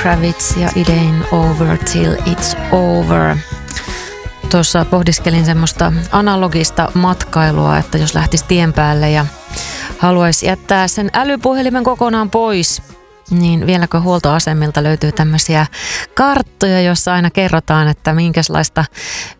Kravitz ja It Ain't Over Till It's Over. Tuossa pohdiskelin semmoista analogista matkailua, että jos lähtisi tien päälle ja haluaisi jättää sen älypuhelimen kokonaan pois, niin vieläkö huoltoasemilta löytyy tämmöisiä karttoja, joissa aina kerrotaan, että minkälaista